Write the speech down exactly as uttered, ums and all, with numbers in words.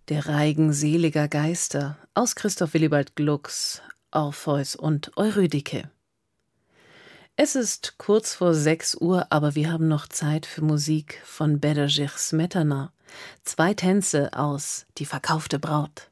Der Reigen seliger Geister aus Christoph Willibald Glucks Orpheus und Eurydike. Es ist kurz vor sechs Uhr, aber wir haben noch Zeit für Musik von Bedřich Smetana. Zwei Tänze aus Die verkaufte Braut.